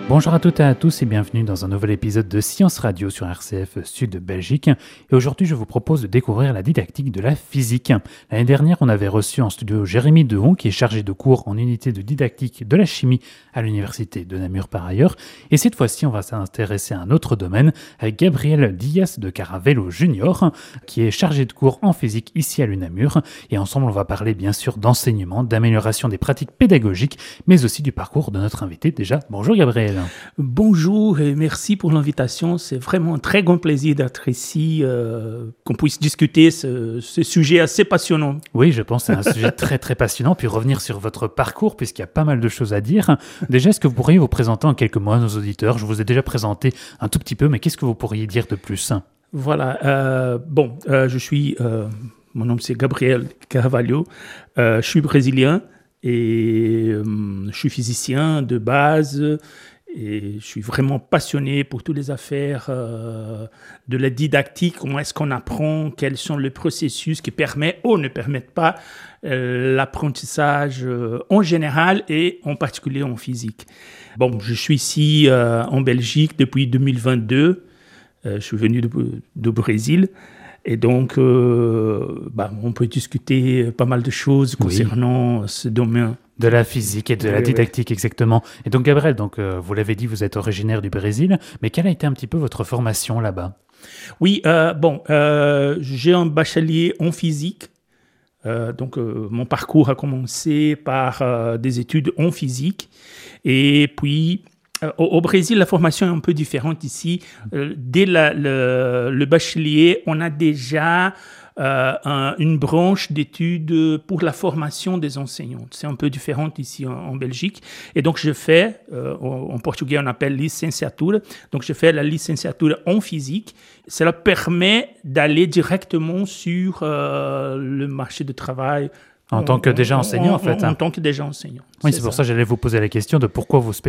Bonjour à toutes et à tous et bienvenue dans un nouvel épisode de Science Radio sur RCF Sud Belgique. Et aujourd'hui, je vous propose de découvrir la didactique de la physique. L'année dernière, on avait reçu en studio Jérémy Dehon, qui est chargé de cours en unité de didactique de la chimie à l'université de Namur par ailleurs. Et cette fois-ci, on va s'intéresser à un autre domaine avec Gabriel Dias de Caravello Junior, qui est chargé de cours en physique ici à l'UNAMUR. Et ensemble, on va parler bien sûr d'enseignement, d'amélioration des pratiques pédagogiques, mais aussi du parcours de notre invité. Déjà, bonjour Gabriel. Bonjour et merci pour l'invitation. C'est vraiment un très grand plaisir d'être ici, qu'on puisse discuter ce sujet assez passionnant. Oui, je pense que c'est un sujet très très passionnant. Puis revenir sur votre parcours, puisqu'il y a pas mal de choses à dire. Déjà, est-ce que vous pourriez vous présenter en quelques mots à nos auditeurs ? Je vous ai déjà présenté un tout petit peu, mais qu'est-ce que vous pourriez dire de plus ? Voilà, mon nom c'est Gabriel Carvalho, je suis brésilien et je suis physicien de base. Et je suis vraiment passionné pour toutes les affaires de la didactique, comment est-ce qu'on apprend, quels sont les processus qui permettent ou ne permettent pas l'apprentissage en général et en particulier en physique. Bon, je suis ici en Belgique depuis 2022, je suis venu du Brésil. Et donc, on peut discuter pas mal de choses concernant ce domaine. De la physique et de la didactique, exactement. Et donc, Gabriel, vous l'avez dit, vous êtes originaire du Brésil, mais quelle a été un petit peu votre formation là-bas ? Oui, j'ai un bachelier en physique. Mon parcours a commencé par des études en physique. Et puis, au Brésil, la formation est un peu différente ici. Dès le bachelier, on a déjà une branche d'études pour la formation des enseignants. C'est un peu différent ici en Belgique. Et donc, je fais, en portugais, on appelle licenciatura. Donc, je fais la licenciatura en physique. Cela permet d'aller directement sur le marché du travail. En tant que déjà enseignant, en fait. En tant que déjà enseignant. Oui, c'est pour ça que j'allais vous poser la question de pourquoi vous